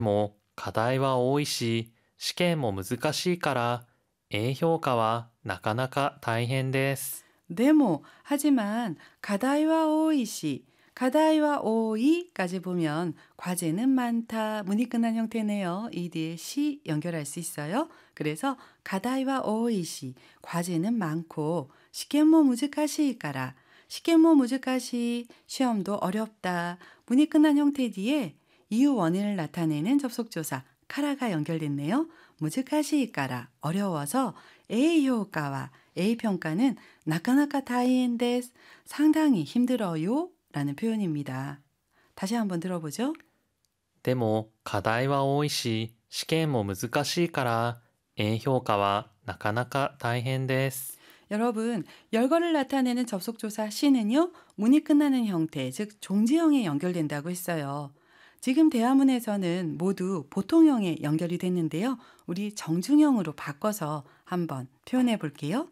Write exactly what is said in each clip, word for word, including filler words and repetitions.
も課題は多いし、試験も難しいから、A評価はなかなか大変です。 데모, 하지만 가다이와 오이시, 가다이와 오이까지 보면 과제는 많다, 문이 끝난 형태네요. 이 뒤에 시 연결할 수 있어요. 그래서 가다이와 오이시, 과제는 많고 시험모 무즈카시까라, 시험모 무즈카시, 시험도 어렵다, 문이 끝난 형태 뒤에 이유 원인을 나타내는 접속조사 카라가 연결됐네요. 무즈카시까라, 어려워서 A 효과와 A 평가는 나카나카 다이엔데스, 상당히 힘들어요 라는 표현입니다. 다시 한번 들어보죠. でも課題は多いし、試験も難しいから、A評価はなかなか大変です。 여러분, 열거를 나타내는 접속조사 C는요, 문이 끝나는 형태, 즉 종지형에 연결된다고 했어요. 지금 대화문에서는 모두 보통형에 연결이 됐는데요. 우리 정중형으로 바꿔서 한번 표현해 볼게요.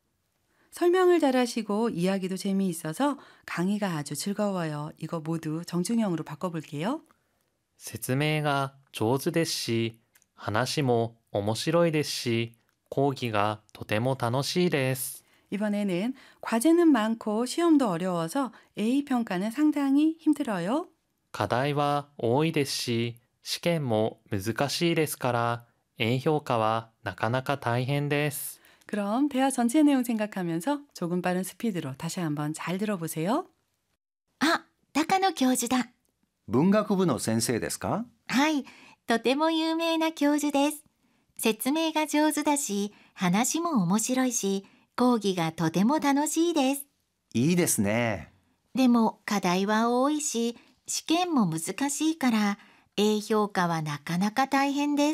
설명을 잘하시고 이야기도 재미있어서 강의가 아주 즐거워요. 이거 모두 정중형으로 바꿔볼게요. 説明が上手ですし、話も面白いですし、講義がとても楽しいです。 이번에는 과제는 많고 시험도 어려워서 A 평가는 상당히 힘들어요. 課題は多いですし、試験も難しいですから、A評価はなかなか大変です。 그럼 대화 전체 내용 생각하면서 조금 빠른 스피드로 다시 한번 잘 들어보세요. あ、高野教授だ。 文学部の先生ですか？ はい、とても有名な教授です。説明が上手だし、話も面白いし、講義がとても楽しいです。 いいですね。 でも課題は多いし、試験も難しいから、A評価はなかなか大変です。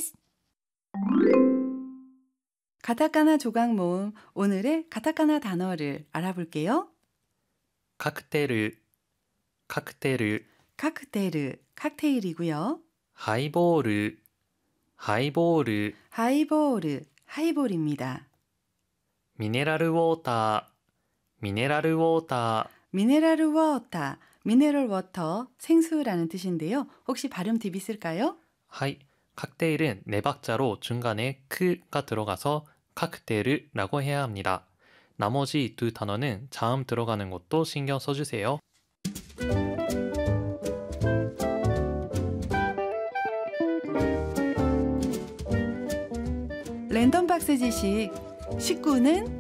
가타카나 조각 모음, 오늘의 가타카나 단어를 알아볼게요. カクテル、カクテル、 칵테르, 칵테일이고요. ハイボール、ハイボール、 하이보르, 하이볼입니다. ミネラルウォーター、ミネラルウォーター、 미네랄 워터, 미네랄 워터, 생수라는 뜻인데요. 혹시 발음 팁 있을까요? はい、カクテイル네 박자로 중간에 크가 들어가서 칵테르라고 해야 합니다. 나머지 두 단어는 자음 들어가는 것도 신경 써주세요. 랜덤 박스 지식, 식구는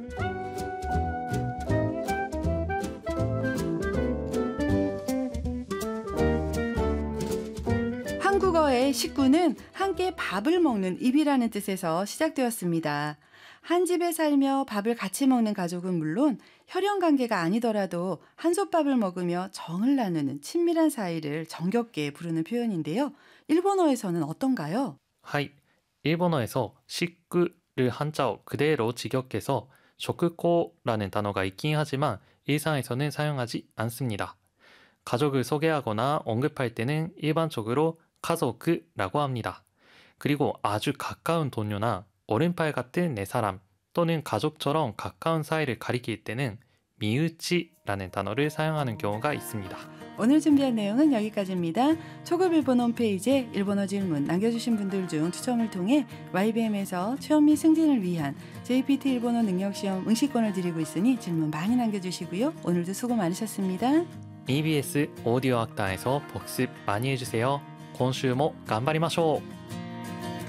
한국어의 식구는 함께 밥을 먹는 입이라는 뜻에서 시작되었습니다. 한 집에 살며 밥을 같이 먹는 가족은 물론 혈연 관계가 아니더라도 한솥밥을 먹으며 정을 나누는 친밀한 사이를 정겹게 부르는 표현인데요. 일본어에서는 어떤가요? はい、 일본어에서 식구를 한자어 그대로 직역해서 쇼크코라는 단어가 있긴 하지만 일상에서는 사용하지 않습니다. 가족을 소개하거나 언급할 때는 일반적으로 가족이라고 합니다. 그리고 아주 가까운 동료나 어른팔 같은 내 사람 또는 가족처럼 가까운 사이를 가리킬 때는 미우치라는 단어를 사용하는 경우가 있습니다. 오늘 준비한 내용은 여기까지입니다. 초급 일본어 홈페이지에 일본어 질문 남겨주신 분들 중 추첨을 통해 와이비엠에서 취업 및 승진을 위한 제이피티 일본어 능력시험 응시권을 드리고 있으니 질문 많이 남겨주시고요. 오늘도 수고 많으셨습니다. 이비에스 오디오 학당에서 복습 많이 해주세요. 今週も頑張りましょう。